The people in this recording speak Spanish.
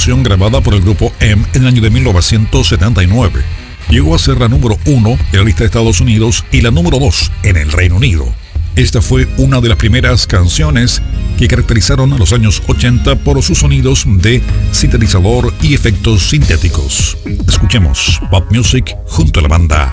canción grabada por el grupo M en el año de 1979. Llegó a ser la número 1 en la lista de Estados Unidos y la número 2 en el Reino Unido. Esta fue una de las primeras canciones que caracterizaron a los años 80 por sus sonidos de sintetizador y efectos sintéticos. Escuchemos pop music junto a la banda